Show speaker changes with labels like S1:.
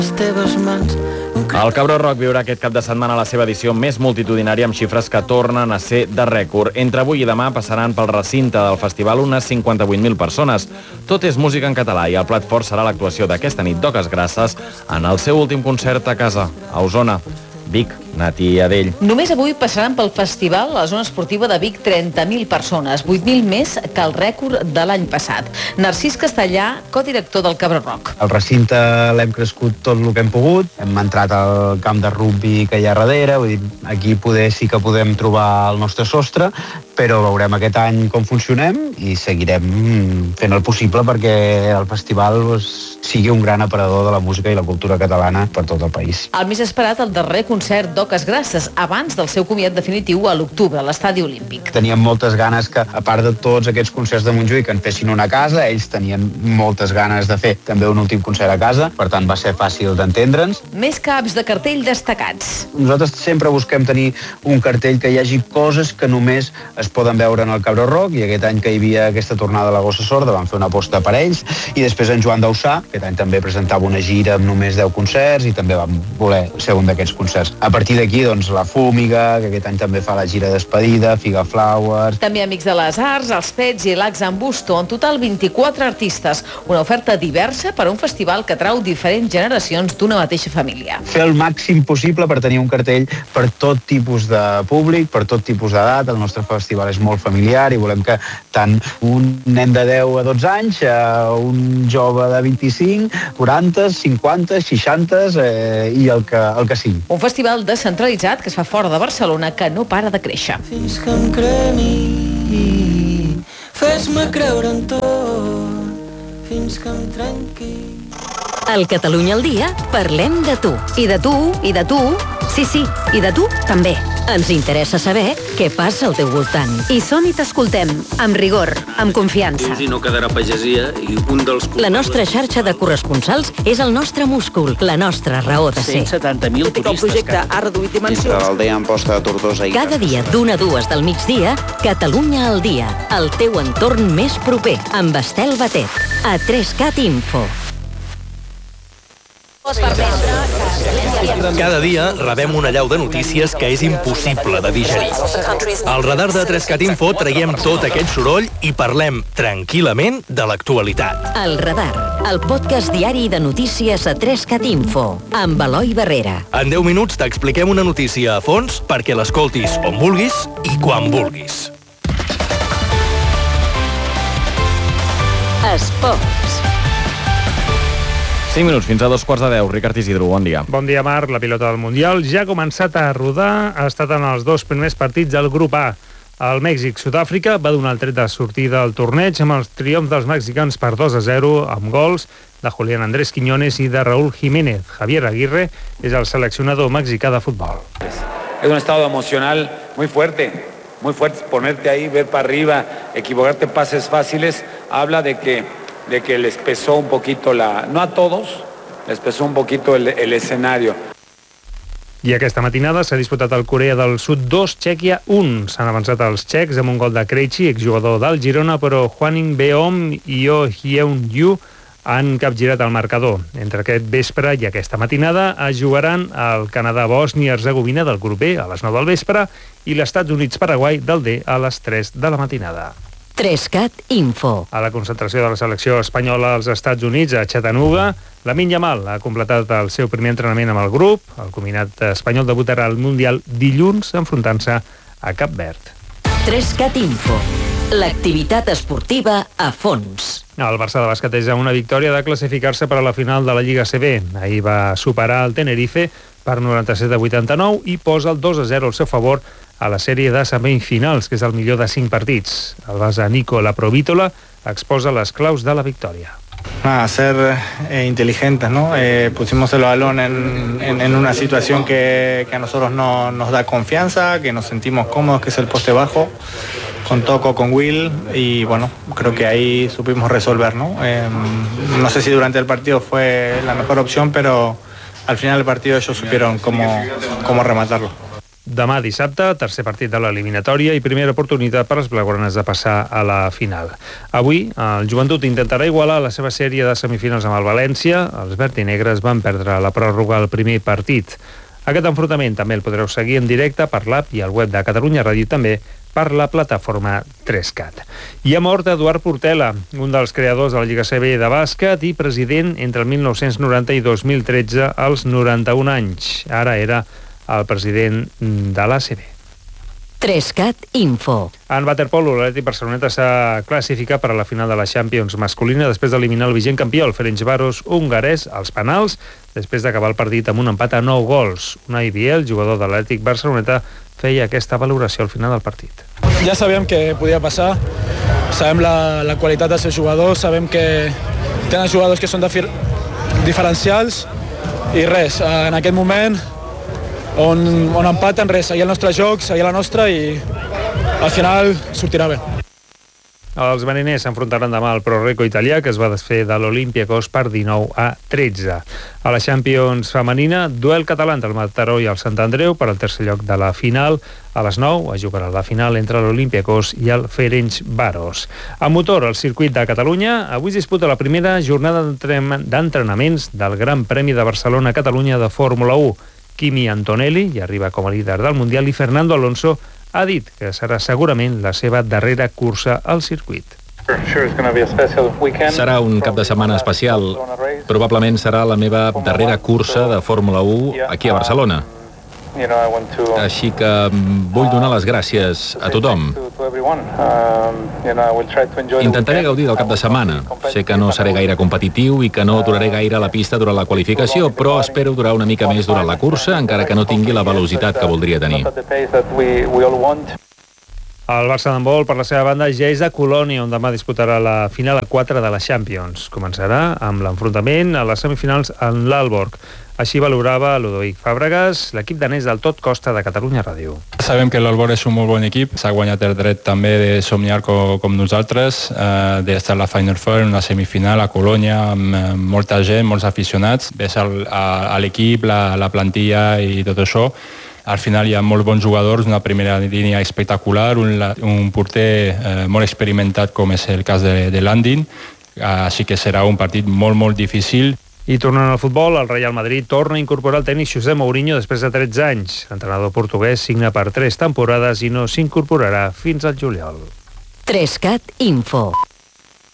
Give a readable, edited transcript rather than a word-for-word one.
S1: El Cabró Rock viurà aquest cap de setmana la seva edició més multitudinària amb xifres que tornen a ser de rècord. Entre avui i demà passaran pel recinte del festival unes 58.000 persones. Tot és música en català i el plat fort serà l'actuació d'aquesta nit d'Oques Grasses en el seu últim concert a casa, a Osona. Vic, Nati i Adell.
S2: Només avui passaran pel festival a la zona esportiva de Vic 30.000 persones, 8.000 més que el rècord de l'any passat. Narcís Castellà, codirector del Cabró Rock.
S3: El recinte l'hem crescut tot el que hem pogut, hem entrat al camp de rugbi que hi ha darrere, vull dir, aquí sí que podem trobar el nostre sostre, però veurem aquest any com funcionem i seguirem fent el possible perquè el festival sigui un gran aparador de la música i la cultura catalana per tot el país.
S2: El més esperat, el darrer concert d'Oques Grasses, abans del seu comiat definitiu a l'octubre, a l'Estadi Olímpic.
S3: Teníem moltes ganes que, a part de tots aquests concerts de Montjuïc, en fessin una a casa, ells tenien moltes ganes de fer també un últim concert a casa, per tant va ser fàcil d'entendre'ns.
S2: Més caps de cartell destacats.
S3: Nosaltres sempre busquem tenir un cartell que hi hagi coses que només es poden veure en el Cabró Rock, i aquest any que hi havia aquesta tornada a la Gossa Sorda vam fer una aposta per ells, i després en Joan Dausà, aquest any també presentava una gira amb només 10 concerts i també vam voler ser un d'aquests concerts. A partir d'aquí, doncs, la Fúmiga, que aquest any també fa la gira despedida, Figa Flowers...
S2: També Amics de les Arts, els Pets i l'Ax en Busto, en total 24 artistes. Una oferta diversa per a un festival que atrau diferents generacions d'una mateixa família.
S3: Fer el màxim possible per tenir un cartell per tot tipus de públic, per tot tipus d'edat. El nostre festival és molt familiar i volem que tant un nen de 10 a 12 anys, un jove de 25, 40, 50, 60 i el que sigui.
S2: Un festival descentralitzat que es fa fora de Barcelona, que no para de créixer.
S4: Fins que em cremi, fes-me creure en tot, fins que em trenqui.
S5: Al Catalunya al dia parlem de tu. I de tu, i de tu, sí, i de tu també. Ens interessa saber què passa al teu voltant. I som i t'escoltem, amb rigor, amb confiança.
S6: I no quedarà pagesia i un dels...
S5: La nostra xarxa de corresponsals és el nostre múscul, la nostra raó de ser.
S6: 170.000 turistes.
S2: El projecte ha reduït dimensions.
S7: Dintre l'aldea Amposta de Tortosa i...
S5: Cada dia d'1 a 2 del migdia, Catalunya al dia, el teu entorn més proper, amb Estel Batet, a 3CAT Info.
S8: Cada dia rebem una allau de notícies que és impossible de digerir. Al radar de 3CAT Info traiem tot aquest soroll i parlem tranquil·lament de l'actualitat.
S5: El radar, el podcast diari de notícies a 3CAT Info, amb Eloi Barrera.
S8: En 10 minuts t'expliquem una notícia a fons perquè l'escoltis on vulguis i quan vulguis.
S5: Esports.
S1: 5 minuts fins a 2:15. Ricard Isidro, bon dia.
S9: Bon dia, Marc. La pilota del Mundial ja ha començat a rodar, ha estat en els 2 primers partits del grup A. El Mèxic-Sud-àfrica va donar el tret de sortida al torneig amb els triomfs dels mexicans per 2-0 amb gols de Julián Andrés Quiñones i de Raúl Jiménez. Javier Aguirre és el seleccionador mexicà de futbol.
S10: Es un estado emocional muy fuerte, ponerte ahí, ver para arriba, equivocarte en pases fáciles, habla de que les pesó un poquito no a todos, les pesó un poquito el escenario.
S9: I aquesta matinada s'ha disputat el Corea del Sud 2, Txèquia 1. S'han avançat els txecs amb un gol de Krejci, exjugador del Girona, però Hwaning Beom i Oh Hyun-yu han capgirat el marcador. Entre aquest vespre i aquesta matinada es jugaran el Canadà-Bòsnia-Hercegovina del grup B a les 9 del vespre i l'Estats Units-Paraguai del D a les 3 de la matinada.
S5: 3CAT Info.
S9: A la concentració de la selecció espanyola als Estats Units, a Chattanooga, Lamine Yamal ha completat el seu primer entrenament amb el grup. El combinat espanyol debutarà al Mundial dilluns enfrontant-se a Cap Verd.
S5: 3CAT Info. L'activitat esportiva a fons.
S9: El Barça de bàsquet és a una victòria de classificar-se per a la final de la Lliga CB. Ahir va superar el Tenerife per 97-89 i posa el 2-0 al seu favor a la sèrie de semifinals, que és el millor de 5 partits. El base Nico Laprovítola exposa les claus de la victòria.
S11: Ser inteligentes, ¿no? Pusimos el balón en una situación que a nosotros nos da confianza, que nos sentimos cómodos, que es el poste bajo, con Toco, con Will, y bueno, creo que ahí supimos resolver, ¿no? No sé si durante el partido fue la mejor opción, pero al final del partido ellos supieron cómo rematarlo.
S9: Demà dissabte, tercer partit de l'eliminatòria i primera oportunitat per als blaugranes de passar a la final. Avui, el Joventut intentarà igualar la seva sèrie de semifinals amb el València. Els verd i negres van perdre la pròrroga al primer partit. Aquest enfrontament també el podreu seguir en directe per l'app i al web de Catalunya Ràdio, també per la plataforma 3CAT. I ha mort Eduard Portela, un dels creadors de la Lliga CB de bàsquet i president entre el 1990 i 2013 als 91 anys. Ara era el president de l'ACB.
S5: 3CAT Info.
S9: En waterpolo, l'Atlètic Barceloneta s'ha classificat per a la final de la Champions masculina després d'eliminar el vigent campió, el Ferencváros hongarès, als penals, després d'acabar el partit amb un empat a 9 gols. Unai Biel, jugador de l'Atlètic Barceloneta, feia aquesta valoració al final del partit.
S12: Ja sabíem que podia passar, sabem la qualitat dels seus jugadors, sabem que tenen jugadors que són diferencials i res, en aquest moment on empaten res, seguir el nostre joc, seguir la nostra i al final sortirà bé.
S9: Els mariners s'enfrontaran demà al Pro-Reco italià, que es va desfer de l'Olympiacos per 19-13. A la Champions femenina, duel català entre el Mataró i el Sant Andreu per al tercer lloc de la final. A les 9 es jugarà la final entre l'Olympiacos i el Ferencváros. A motor, al circuit de Catalunya, avui es disputa la primera jornada d'entrenaments del Gran Premi de Barcelona-Catalunya de Fórmula 1. Kimi Antonelli ja arriba com a líder del Mundial i Fernando Alonso ha dit que serà segurament la seva darrera cursa al circuit.
S13: Serà un cap de setmana especial. Probablement serà la meva darrera cursa de Fórmula 1 aquí a Barcelona. Així que vull donar les gràcies a tothom. Intentaré gaudir del cap de setmana. Sé que no seré gaire competitiu i que no duraré gaire a la pista durant la qualificació, però espero durar una mica més durant la cursa, encara que no tingui la velocitat que voldria tenir.
S9: El Barça d'handbol, per la seva banda, ja és a Colònia, on demà disputarà la final a 4 de la Champions. Començarà amb l'enfrontament a les semifinals en l'Alborg. Així valorava Ludovic Fàbregas, l'equip danès del Tot Costa de Catalunya Ràdio.
S14: Sabem que l'Alborg és un molt bon equip, s'ha guanyat el dret també de somniar com nosaltres, d'estar a la Final Four, una semifinal a Colònia, amb molta gent, molts aficionats. Ves a l'equip, la plantilla i tot això. Al final hi ha molt bons jugadors, una primera línia espectacular, un porter molt experimentat com és el cas de Landin, així que serà un partit molt, molt difícil.
S9: I tornant al futbol, el Real Madrid torna a incorporar el tècnic José Mourinho després de 13 anys. L'entrenador portuguès signa per 3 temporades i no s'incorporarà fins al juliol.
S5: 3CAT Info.